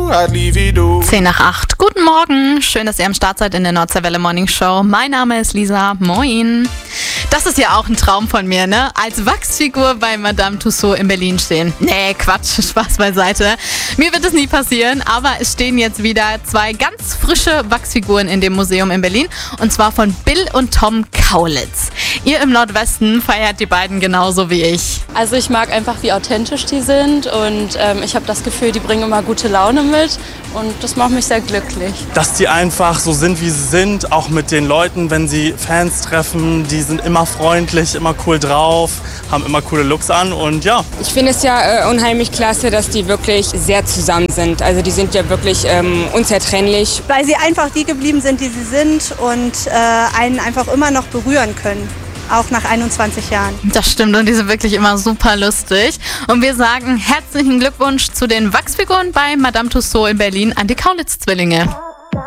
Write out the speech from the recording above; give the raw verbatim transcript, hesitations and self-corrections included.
I'd leave you do. zehn nach acht. Guten Morgen. Schön, dass ihr am Start seid in der Nordseewelle Morning Show. Mein Name ist Lisa. Moin. Das ist ja auch ein Traum von mir, ne? Als Wachsfigur bei Madame Tussauds in Berlin stehen. Nee, Quatsch, Spaß beiseite. Mir wird es nie passieren, aber es stehen jetzt wieder zwei ganz frische Wachsfiguren in dem Museum in Berlin. Und zwar von Bill und Tom Kaulitz. Ihr im Nordwesten feiert die beiden genauso wie ich. Also ich mag einfach, wie authentisch die sind und ähm, ich habe das Gefühl, die bringen immer gute Laune mit und das macht mich sehr glücklich. Dass die einfach so sind, wie sie sind, auch mit den Leuten, wenn sie Fans treffen, die sind immer freundlich, immer cool drauf, haben immer coole Looks an und ja. Ich finde es ja äh, unheimlich klasse, dass die wirklich sehr zusammen sind. Also die sind ja wirklich ähm, unzertrennlich. Weil sie einfach die geblieben sind, die sie sind und äh, einen einfach immer noch berühren können. Auch nach einundzwanzig Jahren. Das stimmt und die sind wirklich immer super lustig. Und wir sagen herzlichen Glückwunsch zu den Wachsfiguren bei Madame Tussauds in Berlin an die Kaulitz-Zwillinge.